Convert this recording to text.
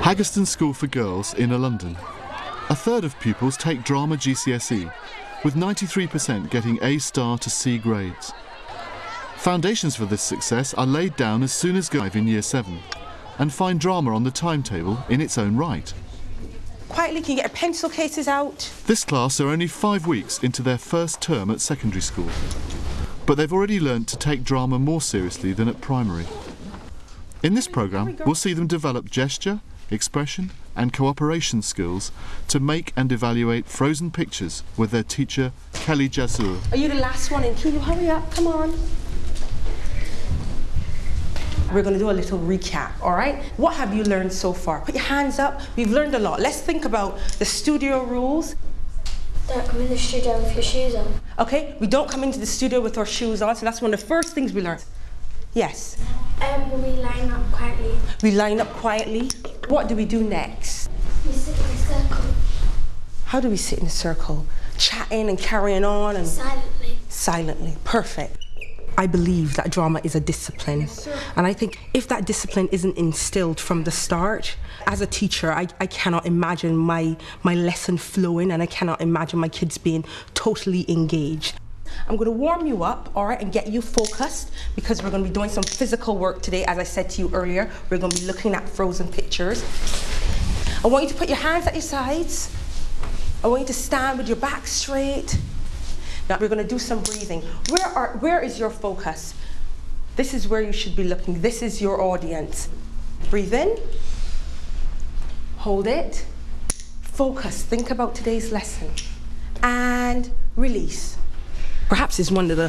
Haggerston School for Girls, inner London. A third of pupils take drama GCSE, with 93% getting A star to C grades. Foundations for this success are laid down as soon as girls arrive in Year 7 and find drama on the timetable in its own right. Quietly, can you get your pencil cases out? This class are only 5 weeks into their first term at secondary school, but they've already learnt to take drama more seriously than at primary. In this programme, we'll see them develop gesture, expression and cooperation skills to make and evaluate frozen pictures with their teacher, Kelly Jasur. Are you the last one in? Can you hurry up? Come on. We're going to do a little recap, all right? What have you learned so far? Put your hands up. We've learned a lot. Let's think about the studio rules. Don't come in the studio with your shoes on. Okay, we don't come into the studio with our shoes on, so that's one of the first things we learned. Yes? We line up quietly. We line up quietly. What do we do next? We sit in a circle. How do we sit in a circle? Chatting and carrying on and... Silently. Silently. Perfect. I believe that drama is a discipline, and I think if that discipline isn't instilled from the start, as a teacher, I cannot imagine my lesson flowing, and I cannot imagine my kids being totally engaged. I'm going to warm you up, all right, and get you focused, because we're going to be doing some physical work today. As I said to you earlier, we're going to be looking at frozen pictures. I want you to put your hands at your sides. I want you to stand with your back straight. Now we're going to do some breathing. Where is your focus? This is where you should be looking. This is your audience. Breathe in. Hold it. Focus. Think about today's lesson. And release. Perhaps it's one of the